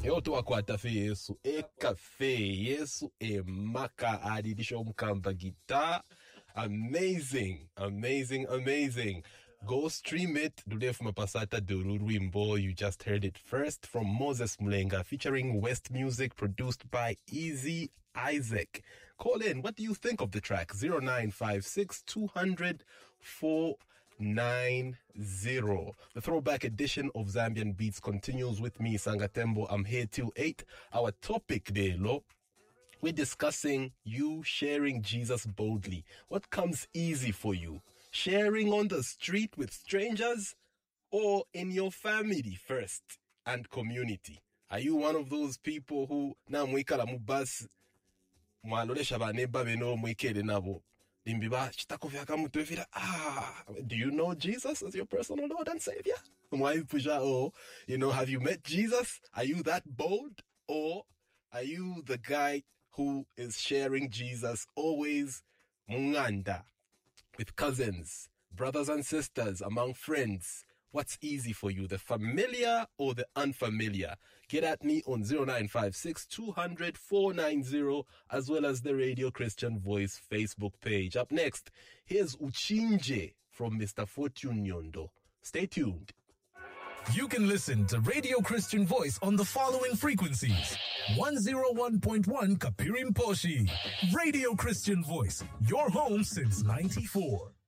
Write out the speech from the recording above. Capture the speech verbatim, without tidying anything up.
Eoto akwata fe yesu e cafe yesu e maka adidisho mkamba guitar. Amazing, amazing, amazing. Go stream it. Dudef Mapasata Dururwimbo. You just heard it first from Moses Mulenga featuring West Music, produced by Easy Isaac. Call in. What do you think of the track? zero nine five six two hundred four nine zero. The throwback edition of Zambian Beats continues with me, Sangatembo. I'm here till eight. Our topic there, lo. We're discussing you sharing Jesus boldly. What comes easy for you? Sharing on the street with strangers or in your family first and community? Are you one of those people who na mwikala mubasi mwalolesha baneba beno mwikele nabo limbiba chitakovya mutu evira ah do you know Jesus as your personal Lord and Savior? Or, you know, have you met Jesus? Are you that bold? Or are you the guy who is sharing Jesus always munganda with cousins, brothers and sisters, among friends? What's easy for you, the familiar or the unfamiliar? Get at me on zero nine five six two hundred four nine zero as well as the Radio Christian Voice Facebook page. Up next, here's Uchinje from Mister Fortune Nyondo. Stay tuned. You can listen to Radio Christian Voice on the following frequencies. one oh one point one Kapirim Poshi. Radio Christian Voice, your home since ninety-four.